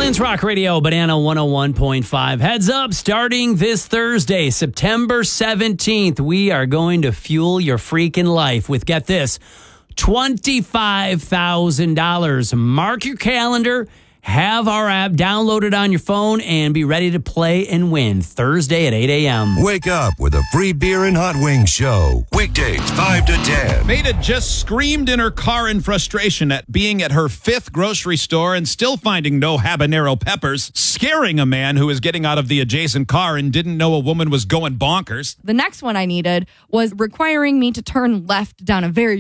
Clint's Rock Radio, Banana 101.5. Heads up, starting this Thursday, September 17th, we are going to fuel your freaking life with, get this, $25,000. Mark your calendar, have our app downloaded on your phone, and be ready to play and win Thursday at 8 a.m. Wake up with a free beer and hot wings show. Weekdays, 5 to 10. Maida just screamed in her car in frustration at being at her 5th grocery store and still finding no habanero peppers, scaring a man who was getting out of the adjacent car and didn't know a woman was going bonkers. The next one I needed was requiring me to turn left down a very